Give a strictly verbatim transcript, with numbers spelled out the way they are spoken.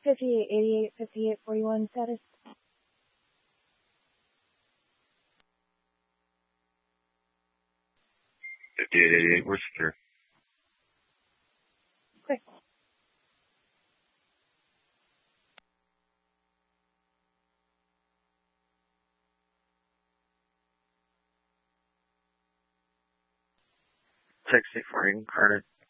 fifty-eight eighty-eight, fifty-eight forty-one status. fifty-eight eighty-eight, we're secure. Quick. sixty-four, you can card it.